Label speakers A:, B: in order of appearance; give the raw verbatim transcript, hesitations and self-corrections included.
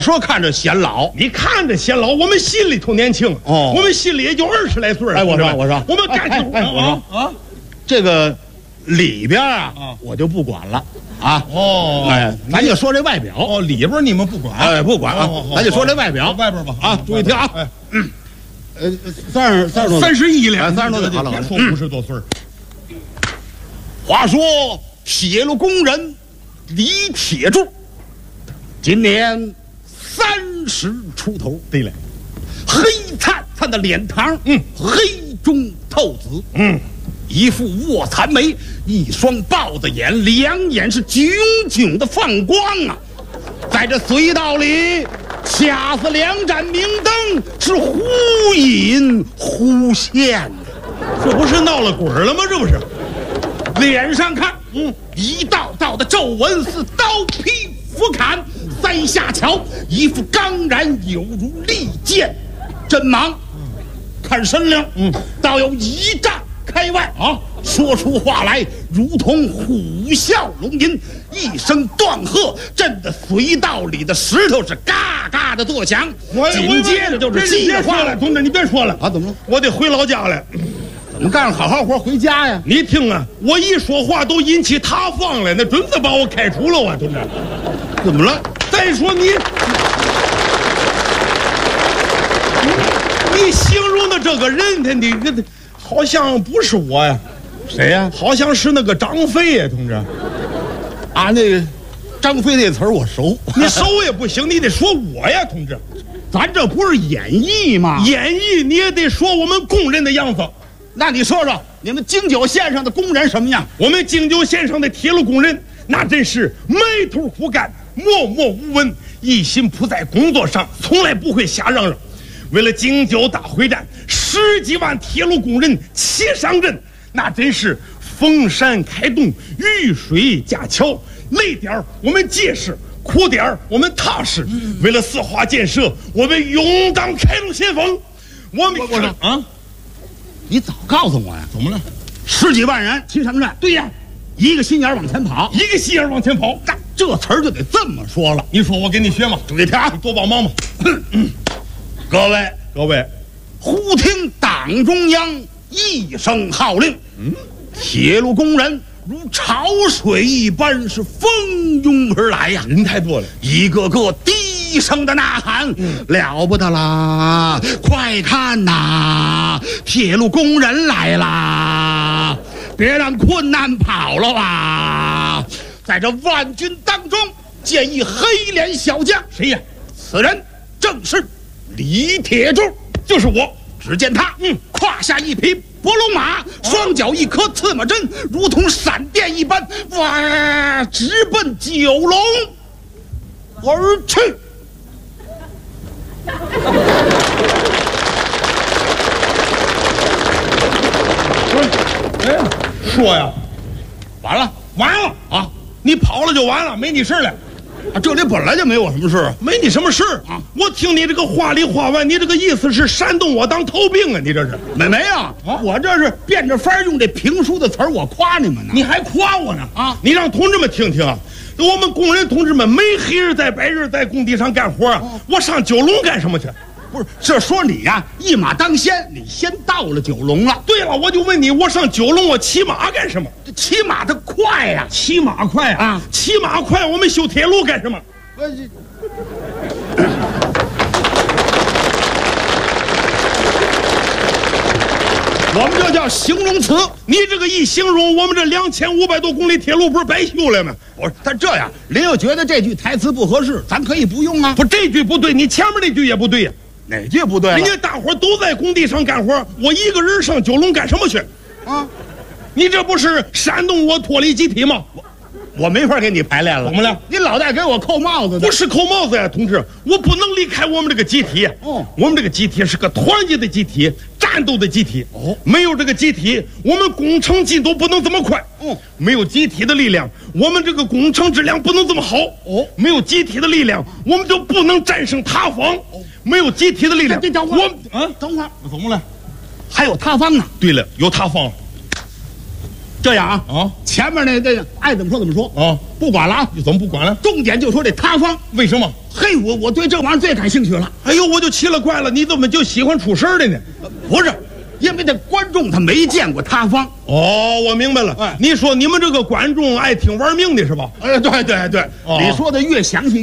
A: 说看着显老，
B: 你看着显老，我们心里头年轻
A: 哦，
B: 我们心里也就二十来岁。
A: 哎，我说我说，
B: 我们感情，
A: 哎，我说啊，这个里边啊，我就不管了啊。
B: 哦，
A: 哎，咱就说这外表。
B: 哦，里边你们不管，
A: 哎，不管啊，咱就说这外表。
B: 外边吧，
A: 啊，注意听啊。
B: 哎，
A: 嗯，呃，三十三十多，
B: 三十一了，
A: 三十多岁，好了，
B: 别说五十多岁。
A: 话说铁路工人李铁柱，今年三十出头。
B: 对了，
A: 黑灿灿的脸庞，
B: 嗯，
A: 黑中透紫，
B: 嗯，
A: 一副卧蚕眉，一双豹子眼，两眼是炯炯的放光啊！在这隧道里，掐死两盏明灯，是忽隐忽现，
B: 这不是闹了鬼了吗？这不是。
A: 脸上看，嗯，一道道的皱纹似刀劈斧砍，三下瞧，一副刚然有如利剑，真忙。看身量，嗯，倒有一丈开外啊！说出话来如同虎啸龙吟，一声断喝，震得隧道里的石头是嘎嘎的作响。紧接着就是计划
B: 了，同志，你别说了
A: 啊！怎么了？
B: 我得回老家了。
A: 怎么干上好好活回家呀？
B: 你听啊，我一说话都引起塌方了，那准得把我开除了啊，同志。
A: 怎么了？
B: 再说你，你形容的这个人，他你这好像不是我呀。
A: 谁呀？
B: 好像是那个张飞呀，同志。
A: 啊，那个张飞那词儿我熟，
B: 你熟也不行，你得说我呀，同志。
A: 咱这不是演绎吗？
B: 演绎你也得说我们工人的样子。
A: 那你说说，你们京九线上的工人什么样？
B: 我们京九线上的铁路工人，那真是埋头苦干，默默无闻，一心扑在工作上，从来不会瞎嚷嚷。为了京九大会战，十几万铁路工人齐上阵，那真是逢山开洞，遇水架桥，累点儿我们结实，苦点儿我们踏实。嗯、为了四化建设，我们勇当开路先锋。我们
A: 我说啊。你早告诉我呀！
B: 怎么了？
A: 十几万人齐上阵，
B: 对呀，
A: 一个心眼往前跑，
B: 一个心眼往前跑。
A: 那这词儿就得这么说了。
B: 你说我给你学嘛？
A: 注意听啊，
B: 多帮忙嘛！
A: 各位
B: 各位，
A: 忽听党中央一声号令，嗯，铁路工人如潮水一般是蜂拥而来呀，
B: 人太多了，
A: 一个个低声的呐喊，嗯、了不得啦！快看呐，铁路工人来啦！别让困难跑了啊！在这万军当中，见一黑脸小将，
B: 谁呀？
A: 此人正是李铁柱，
B: 就是我。
A: 只见他，嗯，胯下一匹伯龙马，双脚一颗刺马针，如同闪电一般，哇，直奔九龙而去。
B: 哎呀，说呀，
A: 完了，
B: 完了啊！你跑了就完了，没你事了。
A: 啊，这里本来就没我什么事，
B: 没你什么事啊！我听你这个话里话外，你这个意思是煽动我当头兵啊？你这是
A: 没没啊？啊我这是变着法用这评书的词儿，我夸你们呢。
B: 你还夸我呢？
A: 啊！
B: 你让同志们听听啊！我们工人同志们没黑日在白日在工地上干活啊！我上九龙干什么去？
A: 不是，这说你呀、啊，一马当先，你先到了九龙了。
B: 对了，我就问你，我上九龙我骑马干什么？
A: 这骑马它快呀、啊，
B: 骑马快啊！啊，骑马快，我们修铁路干什么？我这。我们这叫形容词，你这个一形容，我们这两千五百多公里铁路不是白修了吗？
A: 不是，他这样，您又觉得这句台词不合适，咱可以不用啊。
B: 不，这句不对，你前面那句也不对呀、
A: 啊。哪句不对？
B: 人家大伙都在工地上干活，我一个人上九龙干什么去？啊，你这不是煽动我脱离集体吗？
A: 我我没法给你排练了。
B: 怎么了？
A: 你老在给我扣帽子。
B: 不是扣帽子呀，同志，我不能离开我们这个集体。哦，我们这个集体是个团结的集体，战斗的集体。哦，没有这个集体，我们工程进度不能这么快。哦，没有集体的力量，我们这个工程质量不能这么好。哦，没有集体的力量，我们就不能战胜塌方。哦，没有集体的力量，
A: 这等会儿，
B: 我
A: 啊，等会儿，
B: 怎么了？
A: 还有塌方呢。
B: 对了，有塌方。
A: 这样啊
B: 啊，
A: 前面那这个爱怎么说怎么说
B: 啊，
A: 不管了啊，
B: 你怎么不管了？
A: 重点就说这塌方。
B: 为什么？
A: 嘿，我我对这玩意儿最感兴趣了。
B: 哎呦，我就奇了怪了，你怎么就喜欢出事儿的呢？
A: 不是，因为这观众他没见过塌方。
B: 哦，我明白了。
A: 哎，
B: 你说你们这个观众爱听玩命的是吧？
A: 哎，对对对，
B: 哦
A: 你说的越详细